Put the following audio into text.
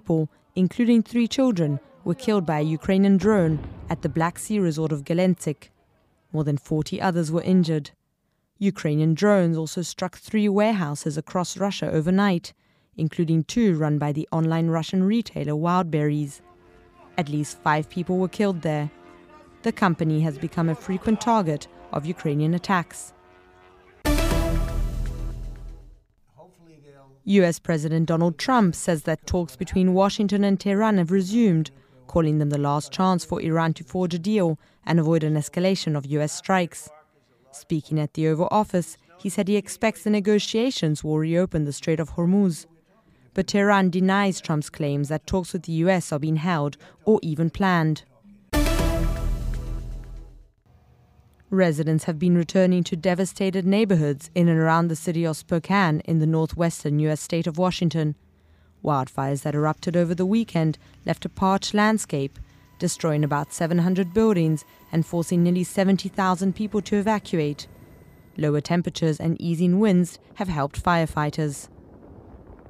people, including 3 children, were killed by a Ukrainian drone at the Black Sea resort of Gelendzhik. More than 40 others were injured. Ukrainian drones also struck 3 warehouses across Russia overnight, including 2 run by the online Russian retailer Wildberries. At least 5 people were killed there. The company has become a frequent target of Ukrainian attacks. US President Donald Trump says that talks between Washington and Tehran have resumed, calling them the last chance for Iran to forge a deal and avoid an escalation of US strikes. Speaking at the Oval Office, he said he expects the negotiations will reopen the Strait of Hormuz. But Tehran denies Trump's claims that talks with the US are being held or even planned. Residents have been returning to devastated neighborhoods in and around the city of Spokane in the northwestern U.S. state of Washington. Wildfires that erupted over the weekend left a parched landscape, destroying about 700 buildings and forcing nearly 70,000 people to evacuate. Lower temperatures and easing winds have helped firefighters.